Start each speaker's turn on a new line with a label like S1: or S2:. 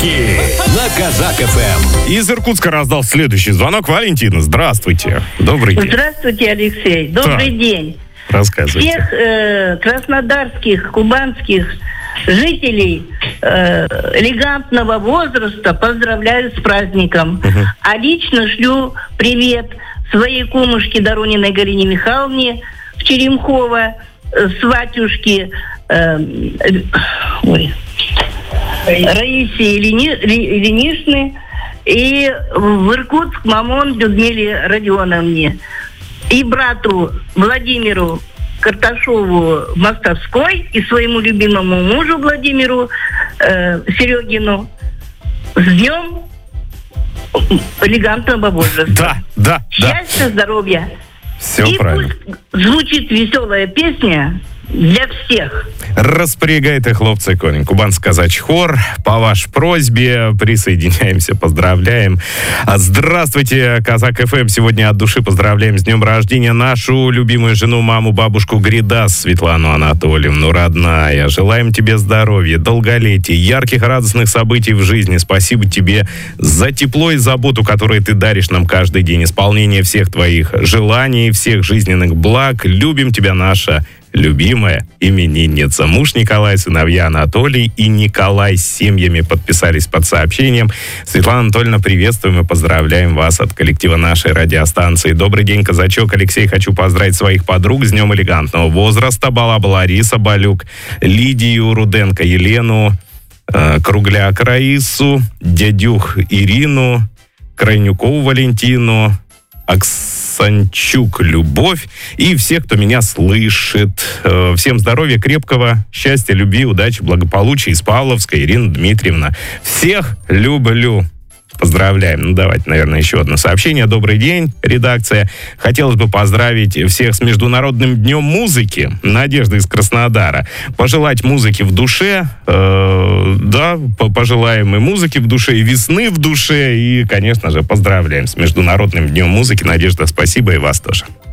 S1: Подарки на Казак ФМ.
S2: Из Иркутска раздался следующий звонок. Валентина, здравствуйте. Добрый день.
S3: Здравствуйте, Алексей. Добрый день.
S2: Рассказывайте.
S3: Всех краснодарских, кубанских жителей элегантного возраста поздравляю с праздником. А лично шлю привет своей кумушке Доруниной Галине Михайловне в Черемхово, сватюшке Раисе Ильиничны и в Иркутск мамон Людмиле Родионовне. И брату Владимиру Карташову в Мостовской и своему любимому мужу Владимиру Серегину с днем элегантного возраста.
S2: Да.
S3: Счастья, здоровья.
S2: Все
S3: и
S2: правильно.
S3: Пусть звучит веселая песня для всех.
S2: Распорягайте, хлопцы, конь. Кубанский казачий хор. По вашей просьбе присоединяемся, поздравляем. Здравствуйте, Казак ФМ. Сегодня от души поздравляем с днем рождения нашу любимую жену, маму, бабушку Гридас Светлану Анатольевну, родная. Желаем тебе здоровья, долголетия, ярких, радостных событий в жизни. Спасибо тебе за тепло и заботу, которые ты даришь нам каждый день. Исполнение всех твоих желаний, всех жизненных благ. Любим тебя, наша любимая именинница. Муж Николай, сыновья Анатолий и Николай с семьями подписались под сообщением. Светлана Анатольевна, приветствуем и поздравляем вас от коллектива нашей радиостанции. Добрый день, казачок. Алексей, хочу поздравить своих подруг с днем элегантного возраста. Балаба Лариса Балюк, Лидию Руденко, Елену, Кругляк Раису, дядюх Ирину, Крайнюкову Валентину, Оксанчук Любовь и всех, кто меня слышит. Всем здоровья, крепкого, счастья, любви, удачи, благополучия. Из Павловска Ирина Дмитриевна. Всех люблю. Поздравляем. Ну, давайте, наверное, еще одно сообщение. Добрый день, редакция. Хотелось бы поздравить всех с Международным днем музыки. Надежда из Краснодара. Пожелать музыки в душе. Пожелаем и музыки в душе, и весны в душе. И, конечно же, поздравляем с Международным днем музыки. Надежда, спасибо, и вас тоже.